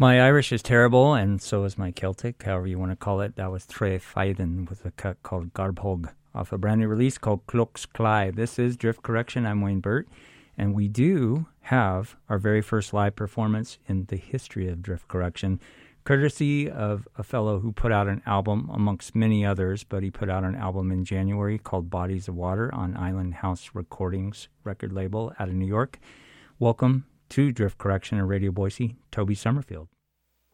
My Irish is terrible, and so is my Celtic, however you want to call it. That was Tre Faiden with a cut called Garbhog off a brand new release called Clux Cly. This is Drift Correction. I'm Wayne Burt, and we do have our very first live performance in the history of Drift Correction, courtesy of a fellow who put out an album amongst many others, but he put out an album in January called Bodies of Water on Island House Recordings record label out of New York. Welcome to Drift Correction and Radio Boise, Toby Summerfield.